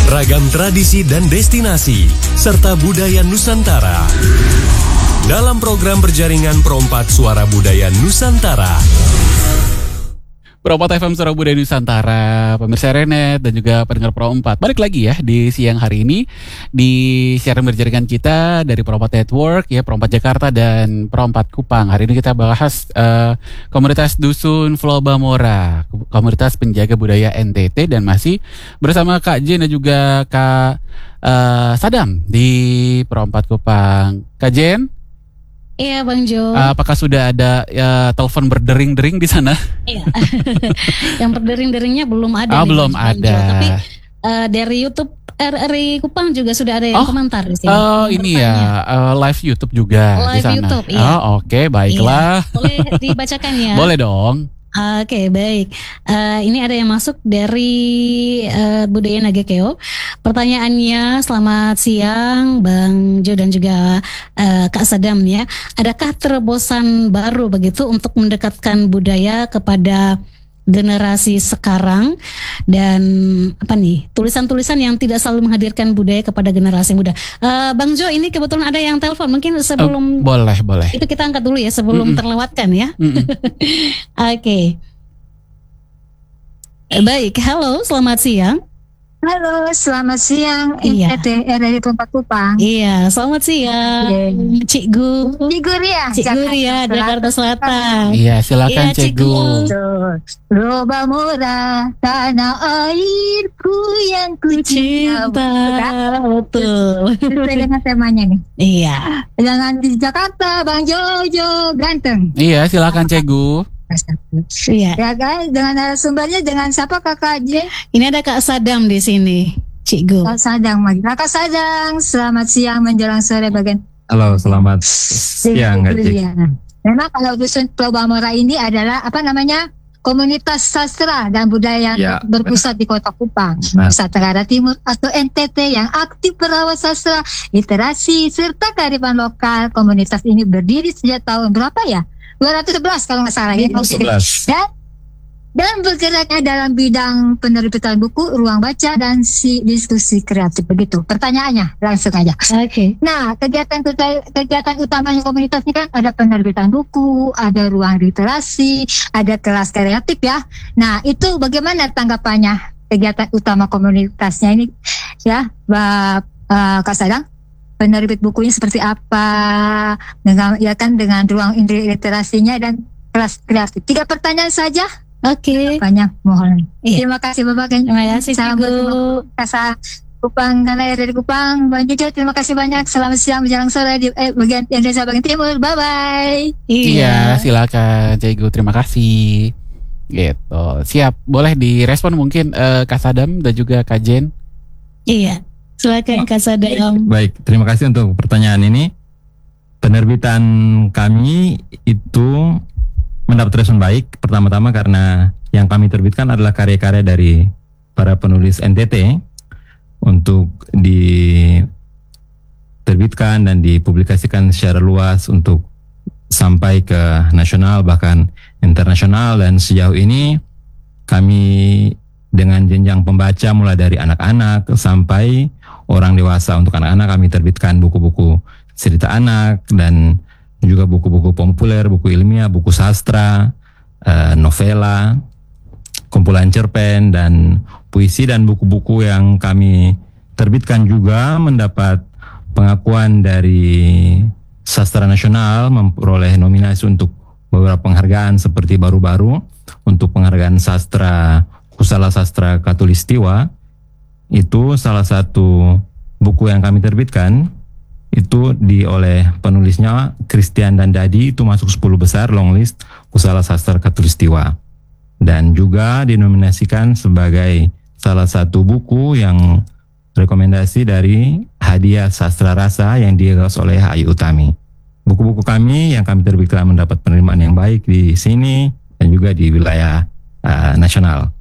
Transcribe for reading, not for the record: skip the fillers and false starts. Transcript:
Ragam tradisi dan destinasi, serta budaya Nusantara. Dalam program berjaringan Perompak Suara Budaya Nusantara. Perompak FM Suara Budaya Nusantara, pemirsa Renet dan juga pendengar Perompak. Balik lagi ya di siang hari ini di siaran berjaringan kita dari Perompak Network ya, Perompak Jakarta dan Perompak Kupang. Hari ini kita bahas komunitas Dusun Flobamora, komunitas penjaga budaya NTT, dan masih bersama Kak Jen dan juga Kak Sadam di Perompak Kupang. Kak Jen? Iya Bang Jo. Apakah sudah ada telepon berdering-dering di sana? Iya. Yang berdering-deringnya belum ada. Belum ada. Jo. Tapi dari YouTube RRI Kupang juga sudah ada yang komentar di sini. Ini ya live YouTube juga live di sana. YouTube, iya. Oke, baiklah. Iya. Boleh dibacakan ya? Boleh dong. Oke, baik. Ini ada yang masuk dari Budaya Nagekeo. Pertanyaannya, selamat siang Bang Jo dan juga Kak Sadam ya. Adakah terobosan baru begitu untuk mendekatkan budaya kepada generasi sekarang, dan tulisan-tulisan yang tidak selalu menghadirkan budaya kepada generasi muda? Bang Jo, ini kebetulan ada yang telepon, mungkin sebelum boleh itu kita angkat dulu ya sebelum terlewatkan ya. Oke. Baik, halo, selamat siang. Halo, selamat siang. Iya. Dari Perompak Kupang. Iya, selamat siang. Cikgu Ria, Jakarta Selatan. Iya, silakan Cikgu. Flobamora, tanah airku yang ku cinta. Betul. Sesuai dengan temanya nih. Iya. Jangan di Jakarta, Bang Jojo ganteng. Iya, silakan Cikgu. Iya. Ya kan, dengan narasumbernya dengan siapa Kakak J? Ini ada Kak Sadam di sini, Cikgu. Kakak Sadang, selamat siang menjelang sore bagian. Halo, selamat siang Kak J. Memang kalau Dusun Flobamora ini adalah komunitas sastra dan budaya berpusat di Kota Kupang, Nusa Tenggara Timur atau NTT, yang aktif merawat sastra, literasi serta kearifan lokal. Komunitas ini berdiri sejak tahun berapa ya? 211 kalau nggak salah ya. Dan bergeraknya dalam bidang penerbitan buku, ruang baca, dan diskusi kreatif begitu. Pertanyaannya langsung aja. Oke. Nah, kegiatan utamanya komunitas ini kan ada penerbitan buku, ada ruang literasi, ada kelas kreatif ya. Nah, itu bagaimana tanggapannya kegiatan utama komunitasnya ini ya, Kak Sadang? Penerbit bukunya seperti apa, dengan ruang literasinya dan kelas kreatif. 3 pertanyaan saja. Oke. Banyak, mohon. Iya. Terima kasih Bapak. Terima kasih Salam Cikgu. Kasa Kupang, karena dari Kupang. Bang Jojo, terima kasih banyak. Selamat siang menjelang sore di bagian Indonesia bagian timur. Bye bye. Iya, silakan Cikgu. Terima kasih. Gitu. Siap. Boleh direspon mungkin Kak Sadam dan juga Kak Jen. Iya. Silakan Kak Sadam. Baik, terima kasih untuk pertanyaan ini. Penerbitan kami itu mendapat respon baik. Pertama-tama karena yang kami terbitkan adalah karya-karya dari para penulis NTT untuk diterbitkan dan dipublikasikan secara luas untuk sampai ke nasional bahkan internasional. Dan sejauh ini kami dengan jenjang pembaca mulai dari anak-anak sampai orang dewasa. Untuk anak-anak kami terbitkan buku-buku cerita anak dan juga buku-buku populer, buku ilmiah, buku sastra, novela, kumpulan cerpen dan puisi. Dan buku-buku yang kami terbitkan juga mendapat pengakuan dari sastra nasional, memperoleh nominasi untuk beberapa penghargaan seperti baru-baru untuk penghargaan sastra Kusala Sastra Katulistiwa. Itu salah satu buku yang kami terbitkan, itu oleh penulisnya Christian dan Dadi, itu masuk 10 besar longlist Kusala Sastra Katulistiwa, dan juga dinominasikan sebagai salah satu buku yang rekomendasi dari hadiah sastra rasa yang digagas oleh Ayu Utami. Buku-buku kami yang kami terbitkan mendapat penerimaan yang baik di sini dan juga di wilayah nasional.